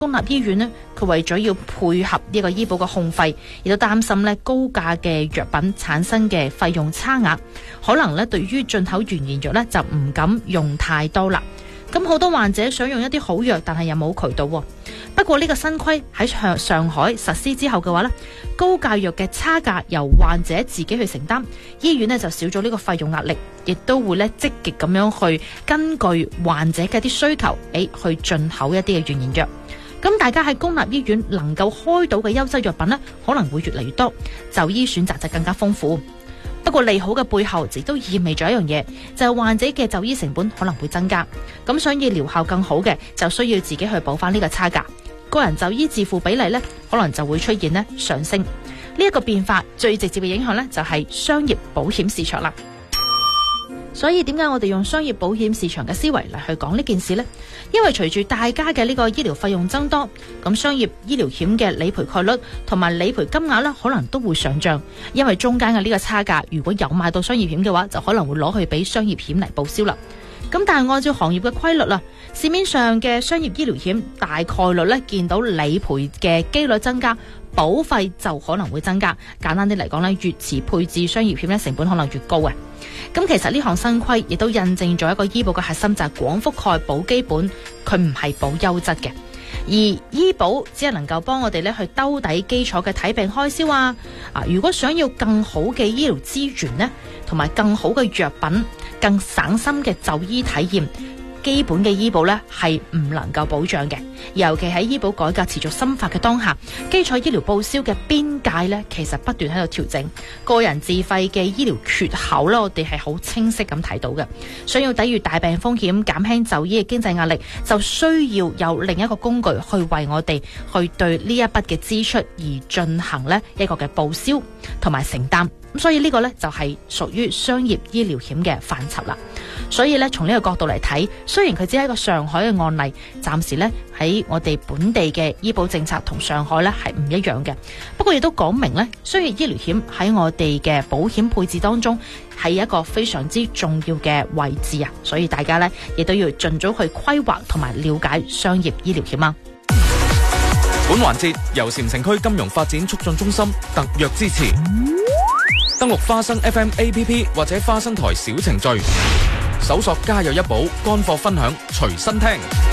公立醫院呢，佢為咗要配合呢個醫保嘅控費，亦都擔心呢高價嘅藥品產生嘅費用差額，可能呢對於進口原研藥呢就唔敢用太多啦。咁好多患者想用一啲好藥，但係又冇渠道。不過呢個新規喺上海實施之後嘅話呢，高價藥嘅差價由患者自己去承擔，醫院呢就少咗呢個費用壓力，亦都會呢積極咁樣去根據患者嘅一啲需求，去進口一啲嘅原研藥。咁大家喺公立醫院能夠開到嘅優質藥品呢，可能會越嚟越多，就醫選擇就更加豐富。不過利好嘅背後，亦都意味咗一樣嘢，就係患者嘅就醫成本可能會增加。咁想要療效更好嘅，就需要自己去補翻呢個差價。個人就醫自付比例呢，可能就會出現呢上升。呢一個變化最直接嘅影響呢，就係商業保險市場啦。所以點解我哋用商業保險市場嘅思維嚟去講呢件事呢？因為隨住大家嘅呢個醫療費用增多，咁商業醫療險嘅理賠概率同埋理賠金額呢，可能都會上漲。因為中間嘅呢個差價，如果有買到商業險嘅話，就可能會攞去俾商業險嚟報銷啦。咁但係按照行業嘅規律啦，市面上嘅商業醫療險大概率呢，見到理賠嘅機率增加，保費就可能會增加。簡單啲嚟講呢，越遲配置商業險呢，成本可能越高嘅。咁其實呢項新規亦都印證咗一個醫保嘅核心，就係廣覆蓋保基本，佢唔係保優質嘅。而醫保只係能夠幫我哋咧去兜底基礎嘅睇病開銷啊！如果想要更好嘅醫療資源呢，同埋更好嘅藥品、更省心嘅就醫體驗，基本嘅醫保呢係唔能夠保障嘅。尤其喺醫保改革持續深化嘅當下，基礎醫療報銷嘅邊界呢，其實不斷喺度調整。個人自費嘅醫療缺口呢，我哋係好清晰咁睇到嘅。想要抵禦大病風險、減輕就醫嘅經濟壓力，就需要有另一個工具去為我哋去對呢一筆嘅支出而進行呢一個嘅報銷同埋承擔。咁所以呢個呢，就係屬於商業醫療險嘅範疇啦。所以呢，從呢個角度嚟睇，雖然佢只係一個上海嘅案例，暫時呢喺我哋本地嘅醫保政策同上海呢係唔一樣嘅。不過亦都講明呢，商業醫療險喺我哋嘅保險配置當中係一個非常之重要嘅位置啊！所以大家呢，亦都要盡早去規劃同埋了解商業醫療險啊！ 本環節由禪城區金融發展促進中心特約支持。登錄花生 FM APP 或者花生台小程序，搜索家有一寶乾貨分享隨身聽。